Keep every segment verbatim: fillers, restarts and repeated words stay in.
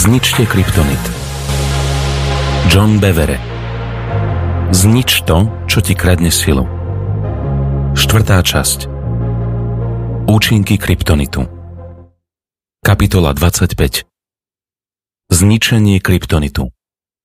Zničte kryptonit. John Bevere. Znič to, čo ti kradne silu. Štvrtá časť. Účinky kryptonitu. Kapitola dvadsaťpäť. Zničenie kryptonitu.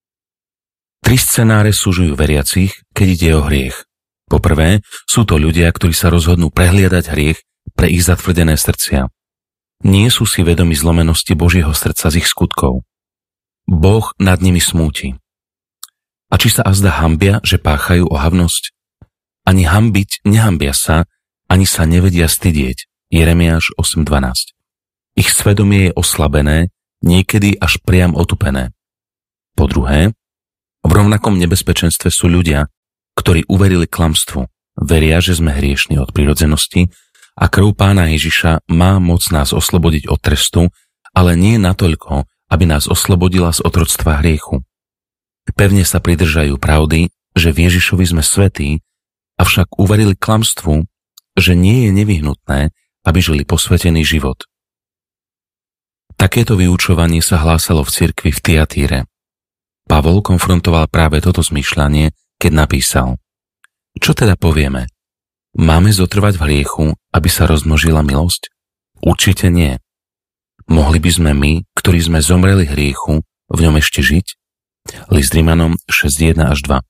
Tri scenáre súžujú veriacich, keď ide o hriech. Po prvé, sú to ľudia, ktorí sa rozhodnú prehliadať hriech pre ich zatvrdené srdcia. Nie sú si vedomi zlomenosti Božieho srdca z ich skutkov. Boh nad nimi smúti. A či sa azda hanbia, že páchajú ohavnosť? Ani hanbiť nehambia sa, ani sa nevedia stydieť. Jeremiáš osem dvanásť. Ich svedomie je oslabené, niekedy až priam otupené. Po druhé, v rovnakom nebezpečenstve sú ľudia, ktorí uverili klamstvu, veria, že sme hriešni od prirodzenosti a krv Pána Ježiša má moc nás oslobodiť od trestu, ale nie natoľko, aby nás oslobodila z otroctva hriechu. Pevne sa pridržajú pravdy, že v Ježišovi sme svätí, avšak uverili klamstvu, že nie je nevyhnutné, aby žili posvätený život. Takéto vyučovanie sa hlásalo v cirkvi v Tiatíre. Pavol konfrontoval práve toto zmýšľanie, keď napísal: Čo teda povieme? Máme zotrvať v hriechu, aby sa rozmnožila milosť? Určite nie. Mohli by sme my, ktorí sme zomreli hriechu, v ňom ešte žiť? List Rimanom šesť jeden až dva.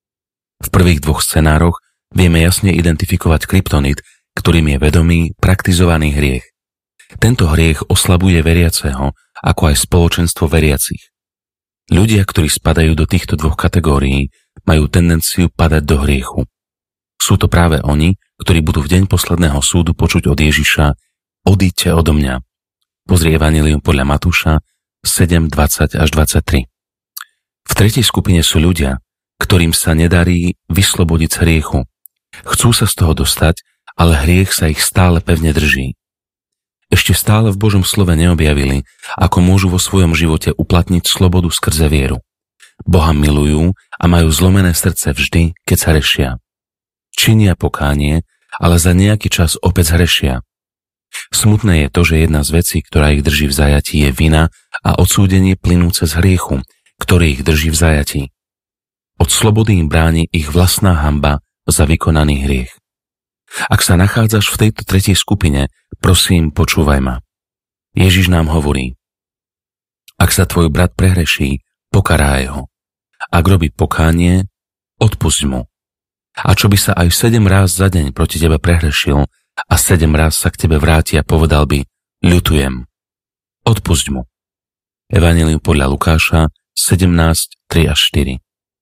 V prvých dvoch scenároch vieme jasne identifikovať kryptonit, ktorým je vedomý, praktizovaný hriech. Tento hriech oslabuje veriaceho, ako aj spoločenstvo veriacich. Ľudia, ktorí spadajú do týchto dvoch kategórií, majú tendenciu padať do hriechu. Sú to práve oni, ktorí budú v deň posledného súdu počuť od Ježiša: Odíďte odo mňa. Pozri Evanjelium podľa Matúša sedem dvadsať až dvadsaťtri. V tretej skupine sú ľudia, ktorým sa nedarí vyslobodiť z hriechu. Chcú sa z toho dostať, ale hriech sa ich stále pevne drží. Ešte stále v Božom slove neobjavili, ako môžu vo svojom živote uplatniť slobodu skrze vieru. Boha milujú a majú zlomené srdce vždy, keď sa hrešia. Činia pokánie, ale za nejaký čas opäť zhrešia. Smutné je to, že jedna z vecí, ktorá ich drží v zajatí, je vina a odsúdenie plynúce z hriechu, ktorý ich drží v zajatí. Od slobody im bráni ich vlastná hanba za vykonaný hriech. Ak sa nachádzaš v tejto tretej skupine, prosím, počúvaj ma. Ježiš nám hovorí: Ak sa tvoj brat prehreší, pokaraj ho. Ak robí pokánie, odpusť mu. A čo by sa aj sedem ráz za deň proti tebe prehrešil a sedem ráz sa k tebe vráti a povedal by: ľutujem, odpusť mu. Evanjelium podľa Lukáša sedemnásť tri až štyri.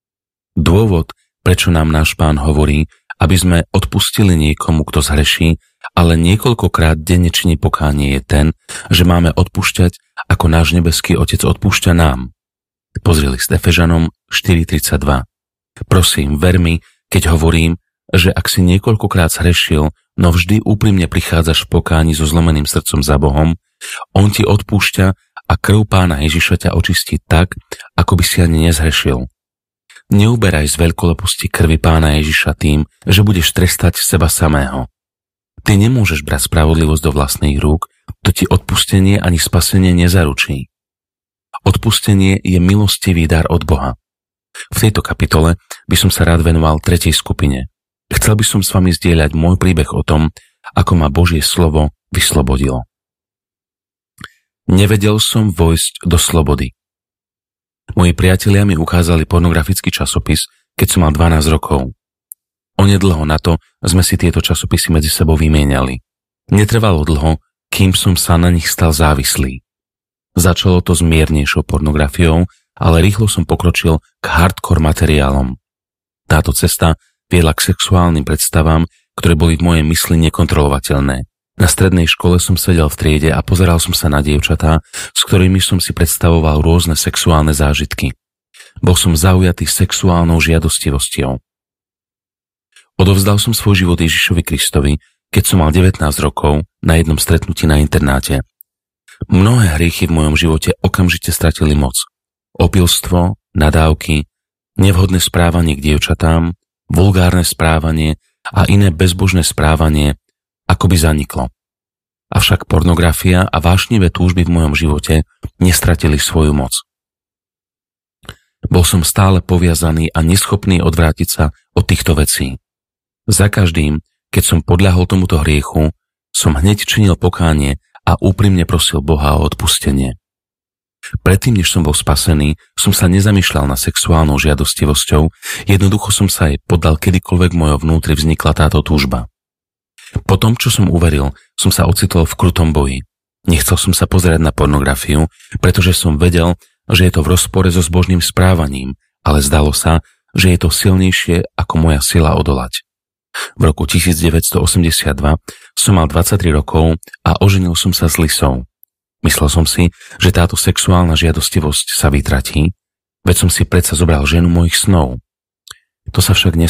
Dôvod, prečo nám náš Pán hovorí, aby sme odpustili niekomu, kto zhreší, ale niekoľkokrát denne činí pokánie, je ten, že máme odpúšťať, ako náš nebeský Otec odpúšťa nám. Pozri list Efežanom štyri tridsaťdva. Prosím, ver mi, keď hovorím, že ak si niekoľkokrát zhrešil, no vždy úprimne prichádzaš v pokáni so zlomeným srdcom za Bohom, on ti odpúšťa a krv Pána Ježiša ťa očistí tak, ako by si ani nezhrešil. Neuberaj z veľkoleposti krvi Pána Ježiša tým, že budeš trestať seba samého. Ty nemôžeš brať spravodlivosť do vlastných rúk, to ti odpustenie ani spasenie nezaručí. Odpustenie je milostivý dar od Boha. V tejto kapitole by som sa rád venoval tretej skupine. Chcel by som s vami zdieľať môj príbeh o tom, ako ma Božie slovo vyslobodilo. Nevedel som vojsť do slobody. Moji priatelia mi ukázali pornografický časopis, keď som mal dvanásť rokov. Onedlho na to sme si tieto časopisy medzi sebou vymieniali. Netrvalo dlho, kým som sa na nich stal závislý. Začalo to s miernejšou pornografiou, ale rýchlo som pokročil k hardcore materiálom. Táto cesta viedla k sexuálnym predstavám, ktoré boli v mojej mysli nekontrolovateľné. Na strednej škole som sedel v triede a pozeral som sa na dievčatá, s ktorými som si predstavoval rôzne sexuálne zážitky. Bol som zaujatý sexuálnou žiadostivosťou. Odovzdal som svoj život Ježišovi Kristovi, keď som mal devätnásť rokov na jednom stretnutí na internáte. Mnohé hriechy v mojom živote okamžite stratili moc. Opilstvo, nadávky, nevhodné správanie k dievčatám, vulgárne správanie a iné bezbožné správanie akoby zaniklo. Avšak pornografia a vášnivé túžby v mojom živote nestratili svoju moc. Bol som stále poviazaný a neschopný odvrátiť sa od týchto vecí. Za každým, keď som podľahol tomuto hriechu, som hneď činil pokánie a úprimne prosil Boha o odpustenie. Predtým, než som bol spasený, som sa nezamýšľal nad sexuálnou žiadostivosťou, jednoducho som sa jej poddal, kedykoľvek v mojom vnútri vznikla táto túžba. Po tom, čo som uveril, som sa ocitol v krutom boji. Nechcel som sa pozerať na pornografiu, pretože som vedel, že je to v rozpore so zbožným správaním, ale zdalo sa, že je to silnejšie ako moja sila odolať. V roku devätnásťstoosemdesiatdva som mal dvadsaťtri rokov a oženil som sa s Lisou. Myslel som si, že táto sexuálna žiadostivosť sa vytratí, veď som si predsa zobral ženu mojich snov. To sa však